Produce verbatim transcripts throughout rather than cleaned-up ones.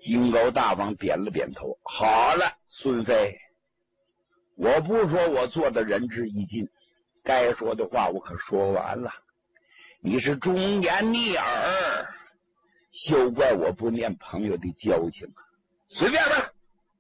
金钩大王点了点头，好了，孙飞，我不说我做的仁至义尽，该说的话我可说完了。你是忠言逆耳，休怪我不念朋友的交情啊！随便吧。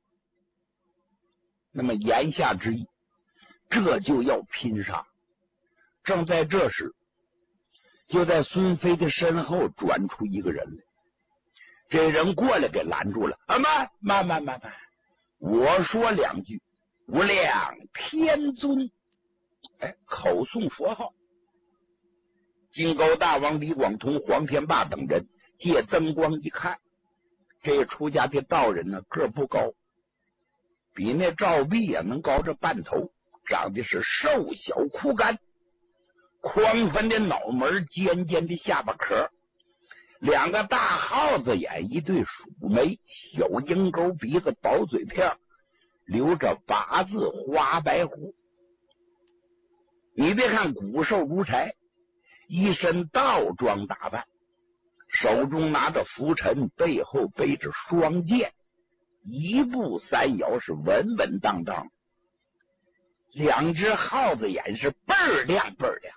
那么言下之意，这就要拼杀。正在这时，就在孙飞的身后转出一个人来。这人过来给拦住了。啊，慢慢慢慢慢，我说两句，无量天尊。哎，口诵佛号。金钩大王李广通、黄天霸等人借灯光一看，这出家的道人呢，个不高，比那赵壁啊能高这半头，长得是瘦小枯干，宽宽的脑门，尖尖的下巴壳，两个大耗子眼，一对鼠眉，小鹰钩鼻子，薄嘴片，留着八字花白胡。你别看骨瘦如柴，一身道装打扮，手中拿着拂尘，背后背着双剑，一步三摇，是稳稳当当，两只耗子眼是倍儿亮倍儿亮。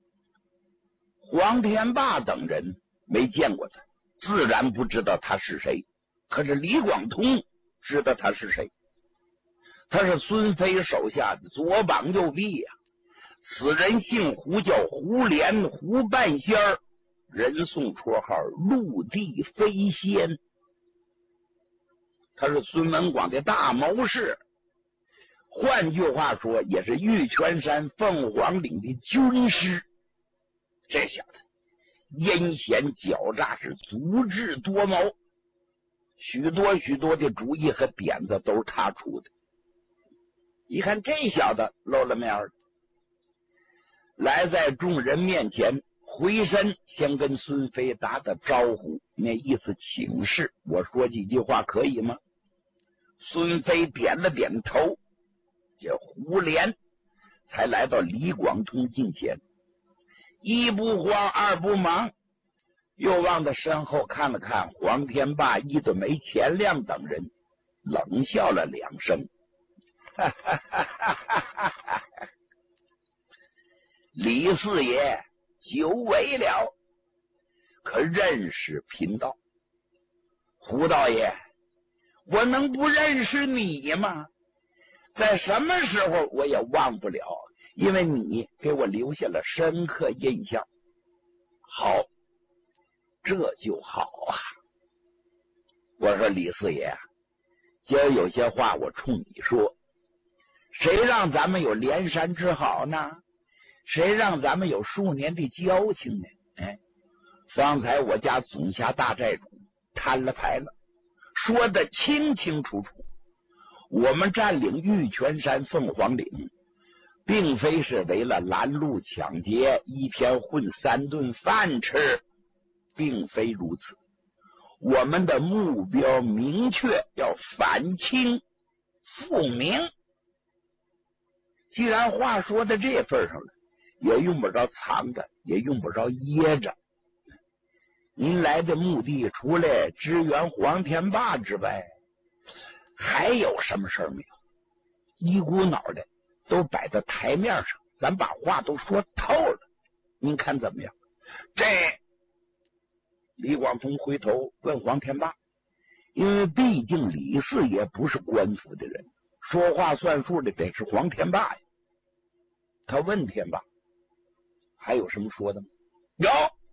黄天霸等人没见过他，自然不知道他是谁，可是李广通知道他是谁，他是孙飞手下的左膀右臂呀、啊。此人姓胡，叫胡连，胡半仙儿，人送绰号陆地飞仙。他是孙文广的大谋士，换句话说，也是玉泉山凤凰岭的军师。这小子阴险狡诈，是足智多谋，许多许多的主意和点子都是他出的。一看这小子露了面儿，来在众人面前，回身先跟孙飞打打招呼，那意思请示，我说几句话可以吗？孙飞点了点头，这胡连才来到李广通近前，一不慌二不忙，又往他身后看了看黄天霸、一顿梅、钱亮等人，冷笑了两声，哈哈哈哈哈哈！李四爷久违了，可认识贫道？胡道爷，我能不认识你吗？在什么时候我也忘不了，因为你给我留下了深刻印象。好，这就好啊。我说李四爷，今儿有些话我冲你说，谁让咱们有连山之好呢？谁让咱们有数年的交情呢？哎，方才我家总辖大寨主摊了牌了，说的清清楚楚，我们占领玉泉山凤凰岭，并非是为了拦路抢劫，一天混三顿饭吃，并非如此。我们的目标明确，要反清复明。既然话说到这份上了，也用不着藏着，也用不着掖着。您来的目的除了支援黄天霸之外，还有什么事儿没有？一股脑的都摆在台面上，咱把话都说透了，您看怎么样？这李广通回头问黄天霸，因为毕竟李四爷不是官府的人，说话算数的得是黄天霸呀。他问天霸，还有什么说的吗？有。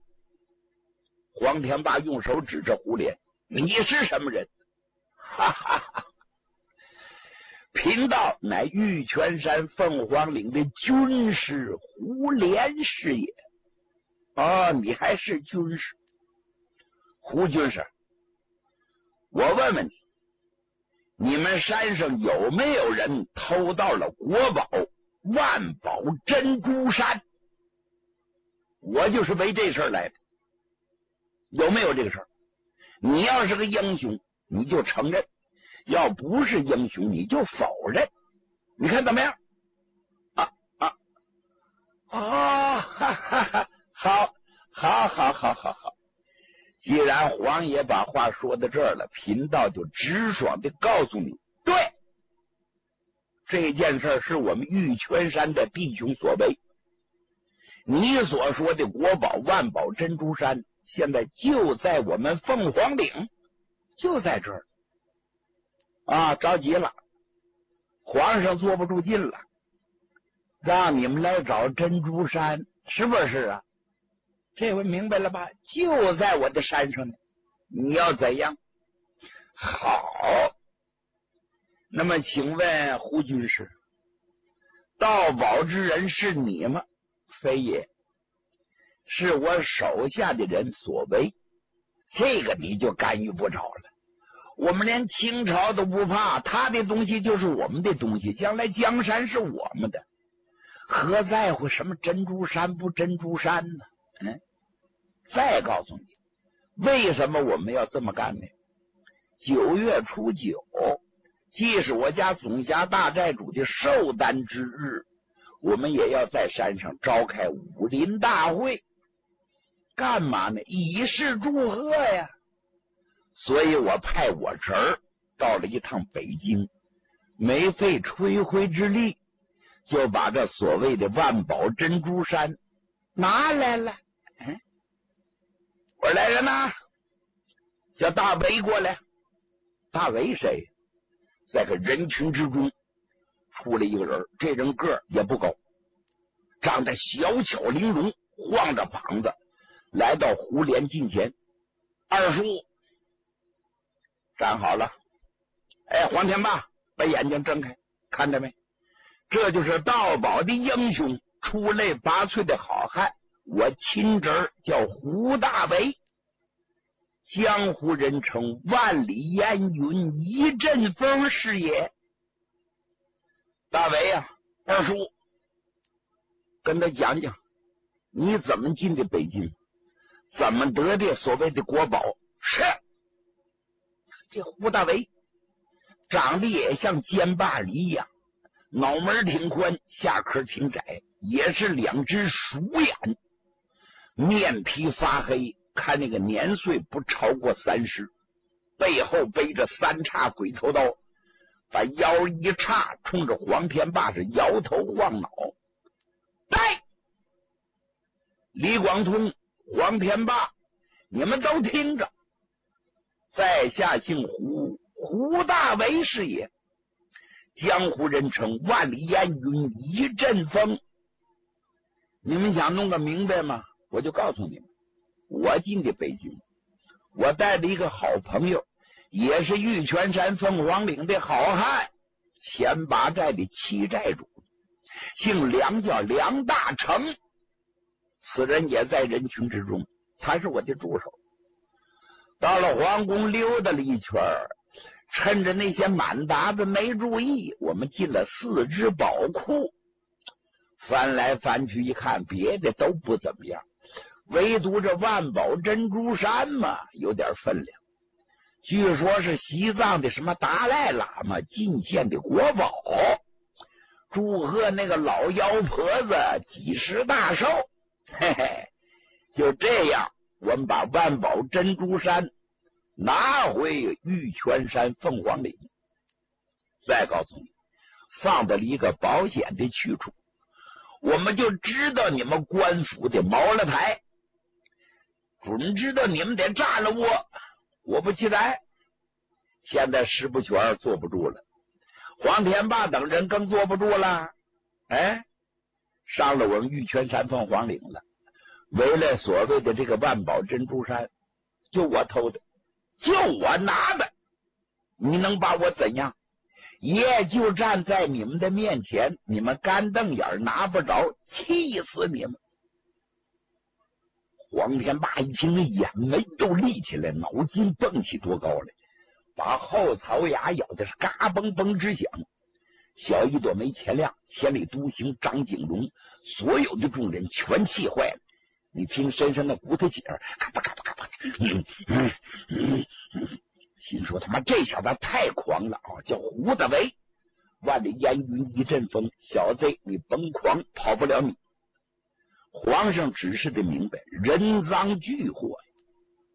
黄天霸用手指着胡连，你是什么人？哈哈哈！贫道乃玉泉山凤凰岭的军师胡连师也。哦，你还是军师？胡军师，我问问你，你们山上有没有人偷到了国宝万宝珍珠山？我就是为这事儿来的，有没有这个事儿？你要是个英雄，你就承认；要不是英雄，你就否认。你看怎么样？啊啊哦，哈哈哈！好，好，好，好，好，好！ 既然皇爷把话说到这儿了，贫道就直爽的告诉你，对，这件事是我们玉泉山的弟兄所为。你所说的国宝万宝珍珠山，现在就在我们凤凰岭，就在这儿啊！着急了，皇上坐不住劲了，让你们来找珍珠山，是不是啊？这回明白了吧？就在我的山上呢，你要怎样？好，那么请问胡军师，盗宝之人是你吗？非也，是我手下的人所为。这个你就干预不着了。我们连清朝都不怕，他的东西就是我们的东西，将来江山是我们的，何在乎什么珍珠山不珍珠山呢？嗯，再告诉你，为什么我们要这么干呢？九月初九，既是我家总辖大寨主的寿诞之日，我们也要在山上召开武林大会，干嘛呢？以示祝贺呀！所以我派我侄儿到了一趟北京，没费吹灰之力，就把这所谓的万宝珍珠山拿来了。嗯，我说来人呐，叫大伟过来。大伟谁？在个人群之中出了一个人，这人个儿也不高，长得小巧玲珑，晃着膀子来到胡琏近前。二叔站好了，哎，黄天霸，把眼睛睁开，看到没？这就是盗宝的英雄，出类拔萃的好汉，我亲侄儿叫胡大为，江湖人称万里烟云一阵风是也。大为啊，二叔，跟他讲讲你怎么进的北京，怎么得的所谓的国宝。是，这胡大为长得也像尖把梨一样，脑门挺宽，下颏挺窄，也是两只鼠眼，面皮发黑，看那个年岁不超过三十，背后背着三叉鬼头刀，把腰一叉，冲着黄天霸是摇头晃脑。来，李广通、黄天霸，你们都听着，在下姓胡，胡大为是也，江湖人称万里烟云一阵风。你们想弄个明白吗？我就告诉你们，我进的北京，我带着一个好朋友，也是玉泉山凤凰岭的好汉，前八寨的七寨主，姓梁，叫梁大成。此人也在人群之中，他是我的助手。到了皇宫溜达了一圈，趁着那些满达子没注意，我们进了四只宝库，翻来翻去一看，别的都不怎么样，唯独这万宝珍珠山嘛有点分量，据说是西藏的什么达赖喇嘛进献的国宝，祝贺那个老妖婆子几十大寿。嘿嘿，就这样，我们把万宝珍珠山拿回玉泉山凤凰岭。再告诉你，放到了一个保险的去处，我们就知道你们官府的毛了台，准知道你们得占了我。果不其然，现在石不全坐不住了，黄天霸等人更坐不住了，哎，上了我们玉泉山凤凰岭了，为了所谓的这个万宝珍珠山，就我偷的，就我拿的，你能把我怎样？也就站在你们的面前，你们干瞪眼拿不着，气死你们！黄天霸一听，眼眉都立起来，脑筋蹦起多高来，把后槽牙咬的是嘎嘣嘣直响。小一朵没钱亮，千里独行张景荣，所有的众人全气坏了。你听身上的骨头节儿，咔吧咔吧咔吧，嗯嗯嗯嗯，心说他妈这小子太狂了啊！叫胡大为，万里烟云一阵风，小子你甭狂，跑不了你。皇上指示的明白，人赃俱获，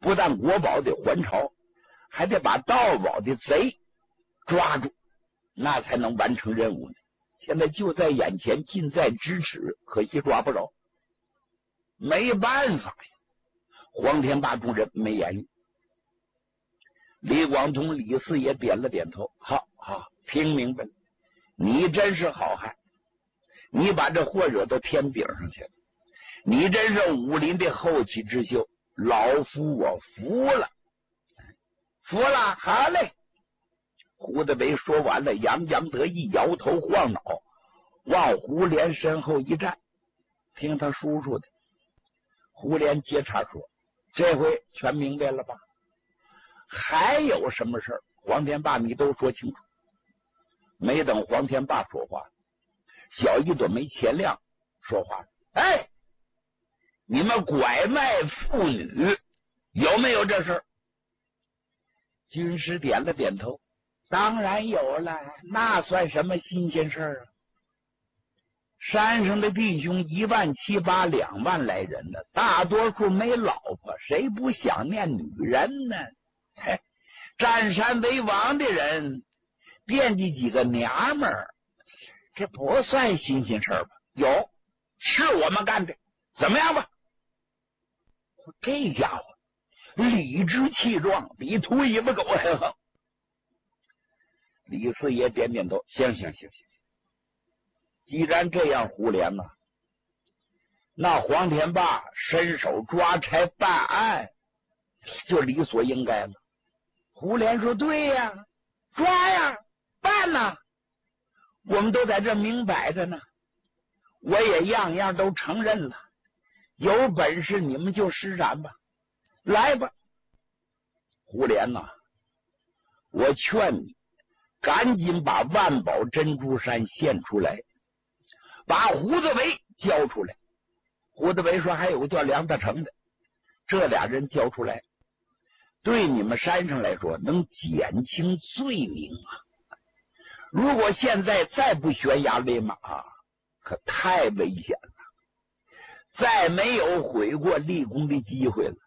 不但国宝得还朝，还得把盗宝的贼抓住，那才能完成任务呢。现在就在眼前，近在咫尺，可惜抓不着，没办法呀。黄天霸众人没言语。李广同、李四也点了点头，好好，听明白了，你真是好汉，你把这祸惹到天顶上去了，你真是武林的后起之秀，老夫我服了，服了，好嘞。胡德维说完了，洋洋得意，摇头晃脑，往胡连身后一站，听他叔叔的。胡连接茬说：“这回全明白了吧？还有什么事儿？黄天霸，你都说清楚。”没等黄天霸说话，小一朵梅钱亮说话了：“哎，你们拐卖妇女有没有这事儿？”军师点了点头。当然有了，那算什么新鲜事儿啊？山上的弟兄一万七八两万来人呢，大多数没老婆，谁不想念女人呢？嘿，占山为王的人惦记几个娘们儿，这不算新鲜事儿吧？有，是我们干的，怎么样吧？这家伙理直气壮，比秃尾巴狗还横。李四爷点点头，行行行行，既然这样，胡连呐、啊，那黄天霸伸手抓差办案，就理所应该了。胡连说：“对呀，抓呀，办呐，我们都在这明摆着呢，我也样样都承认了，有本事你们就施展吧，来吧。”胡连呐、啊，我劝你赶紧把万宝珍珠山献出来，把胡德维交出来。胡德维说：“还有个叫梁大成的，这俩人交出来，对你们山上来说能减轻罪名啊！如果现在再不悬崖勒马，可太危险了，再没有悔过立功的机会了。”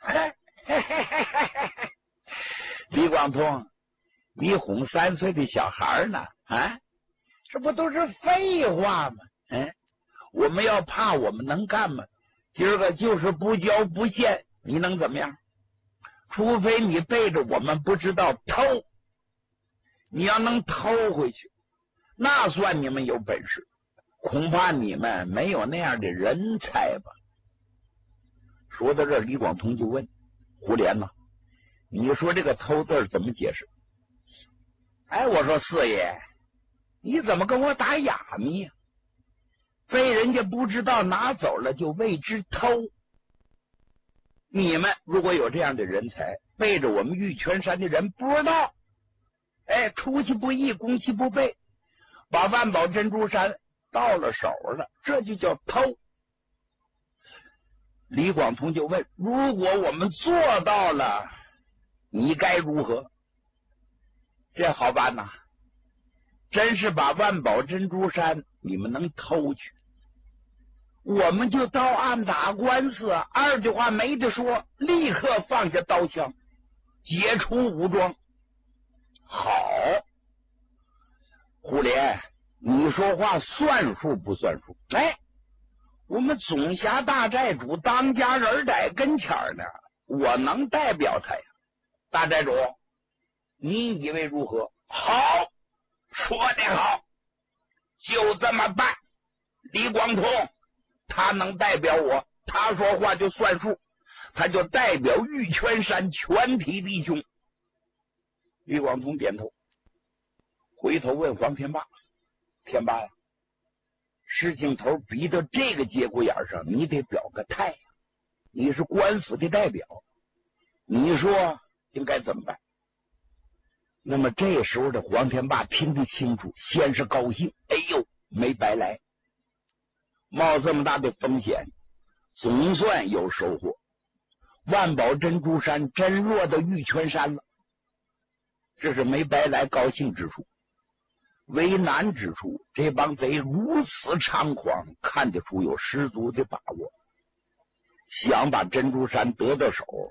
李广通，你哄三岁的小孩呢？啊，这不都是废话吗？嗯，我们要怕，我们能干吗？今儿个就是不交不献，你能怎么样？除非你背着我们不知道偷，你要能偷回去，那算你们有本事。恐怕你们没有那样的人才吧。说到这，李广通就问胡连呐，你说这个偷字怎么解释？哎，我说四爷，你怎么跟我打哑谜呀？被人家不知道拿走了就谓之偷。你们如果有这样的人才，背着我们玉泉山的人不知道，哎，出其不意，攻其不备，把万宝珍珠山到了手了，这就叫偷。李广通就问：如果我们做到了，你该如何？这好办呐，真是把万宝珍珠山你们能偷去，我们就到案打官司，二句话没得说，立刻放下刀枪，解除武装。好，胡连，你说话算数不算数？哎，我们总辖大寨主当家人在跟前呢，我能代表他呀。大寨主，你以为如何？好，说得好，就这么办。李广通他能代表我，他说话就算数，他就代表玉泉山全体弟兄。李广通点头，回头问黄天霸：天霸呀，事情头逼到这个节骨眼上，你得表个态呀，你是官府的代表，你说应该怎么办？那么这时候的黄天霸听得清楚，先是高兴，哎呦，没白来，冒这么大的风险，总算有收获。万宝珍珠山真落到玉泉山了，这是没白来高兴之处。为难之处，这帮贼如此猖狂，看得出有十足的把握，想把珍珠山得到手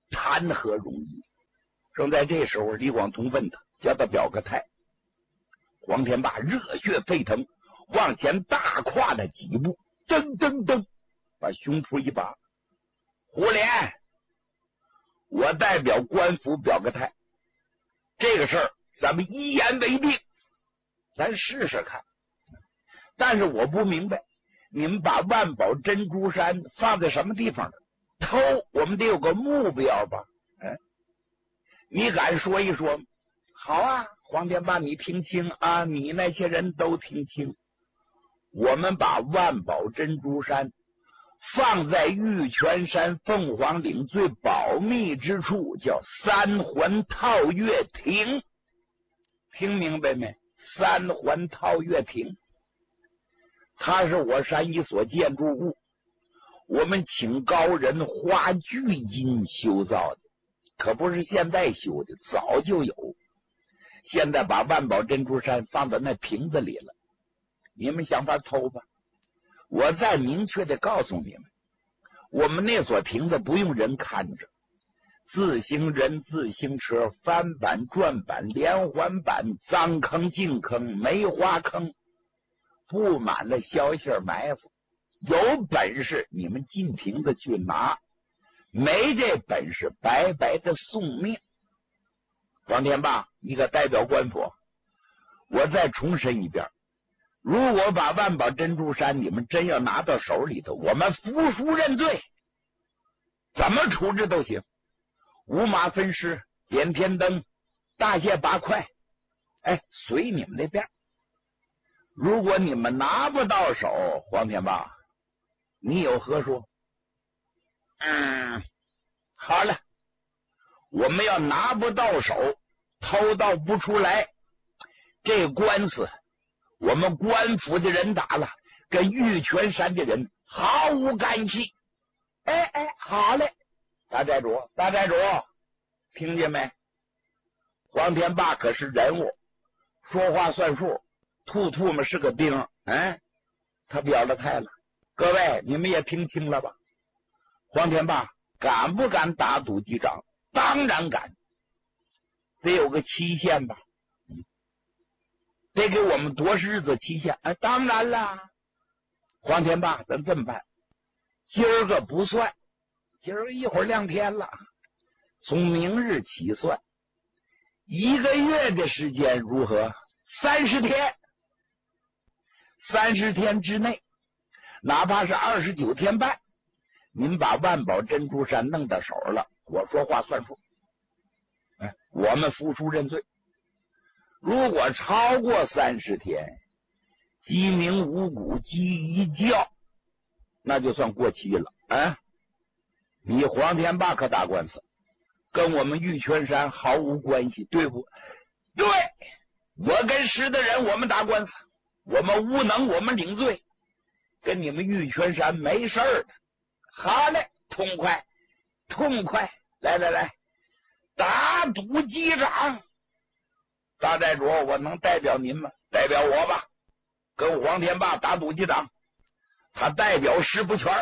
谈何容易？正在这时候，李广同问他，叫他表个态。黄天霸热血沸腾，往前大跨了几步，噔噔噔，把胸脯一拔，胡连，我代表官府表个态，这个事儿咱们一言为定，咱试试看。但是我不明白，你们把万宝珍珠山放在什么地方呢？偷我们得有个目标吧？哎，你敢说一说？好啊，黄天霸，你听清啊，你那些人都听清。我们把万宝珍珠山放在玉泉山凤凰岭最保密之处，叫三环套月亭。听明白没？三环套月亭，它是我山一所建筑物，我们请高人花巨金修造的，可不是现在修的，早就有。现在把万宝珍珠山放到那瓶子里了，你们想法偷吧。我再明确的告诉你们，我们那所亭子不用人看着，自行人、自行车、翻板、转板、连环板、脏坑、净坑、梅花坑，布满了消息埋伏。有本事你们进亭子去拿，没这本事白白的送命。黄天霸，你可代表官府，我再重申一遍，如果把万宝珍珠山你们真要拿到手里头，我们服输认罪，怎么处置都行，五马分尸，点天灯，大卸八块，哎，随你们那边。如果你们拿不到手，黄天霸，你有何说？嗯，好了，我们要拿不到手，偷盗不出来，这官司我们官府的人打了，跟玉泉山的人毫无干系。哎哎，好嘞，大寨主，大寨主，听见没？黄天霸可是人物，说话算数，兔兔们是个兵，哎，他表了态了。各位，你们也听清了吧？黄天霸敢不敢打赌击掌？当然敢，得有个期限吧？嗯，得给我们多日子期限？哎，当然啦。黄天霸，咱这么办，今儿个不算，今儿一会儿亮天了，从明日起算，一个月的时间如何？三十天，三十天之内，哪怕是二十九天半，您把万宝珍珠山弄到手了，我说话算数。哎，我们服输认罪。如果超过三十天，鸡鸣五谷鸡一叫，那就算过期了。啊，你黄天霸可打官司，跟我们玉泉山毫无关系，对不对？我跟石的人我们打官司，我们无能，我们领罪，跟你们玉泉山没事儿的。好嘞，痛快痛快，来来来，打赌击掌。大寨主，我能代表您吗？代表我吧，跟黄天霸打赌击掌，他代表石不全。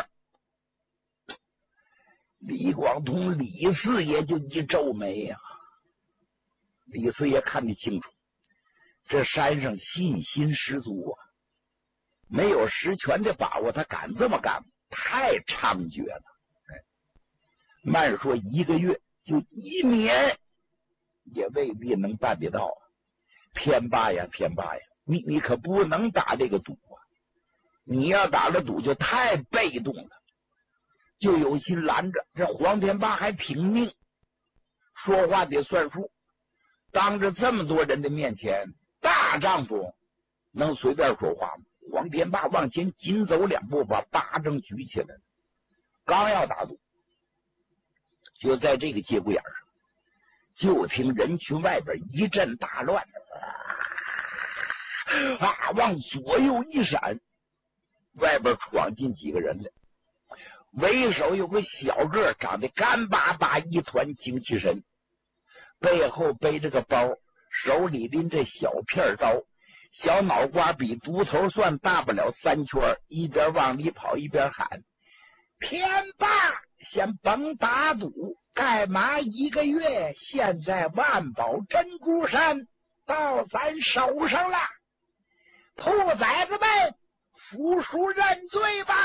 李广同李四爷就一皱眉呀、啊，李四爷看得清楚，这山上信心十足啊，没有实权的把握，他敢这么干，太猖獗了。哎，慢说一个月，就一年也未必能办得到啊！天霸呀，天霸呀，你你可不能打这个赌啊！你要打了赌就太被动了，就有心拦着。这黄天霸还拼命，说话得算数，当着这么多人的面前，大丈夫能随便说话吗？黄天霸往前紧走两步，把巴掌举起来，刚要打赌，就在这个节骨眼上，就听人群外边一阵大乱，啊，往左右一闪，外边闯进几个人来，为首有个小个长得干巴巴一团精气神，背后背着个包，手里拎着小片刀，小脑瓜比独头蒜大不了三圈，一边往里跑一边喊：天霸先崩八渡，盖马一个月，现在万宝珍珠山到咱手上了。兔崽子们，服输认罪吧！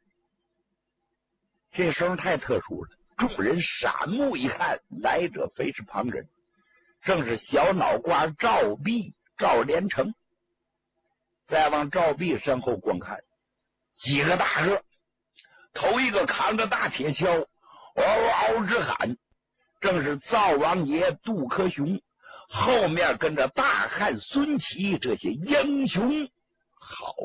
这声太特殊了，众人闪目一看，来者非是旁人，正是小脑瓜赵弼、赵连成。再往赵弼身后观看，几个大个，头一个扛着大铁锹，嗷嗷直喊，正是灶王爷杜克雄，后面跟着大汉孙琦这些英雄好